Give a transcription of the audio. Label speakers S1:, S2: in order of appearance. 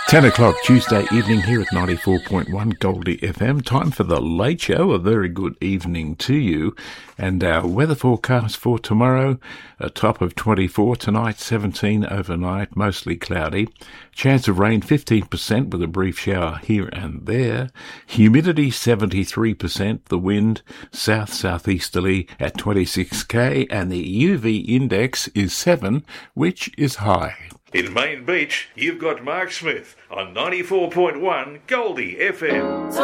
S1: 10 o'clock Tuesday evening here at 94.1 Goldie FM. Time for the Late Show. A very good evening to you. And our weather forecast for tomorrow, a top of 24 tonight, 17 overnight, mostly cloudy. Chance of rain 15% with a brief shower here and there. Humidity 73%. The wind south-southeasterly at 26k. And the UV index is 7, which is high.
S2: In Main Beach, you've got Mark Smith on 94.1 Goldie FM.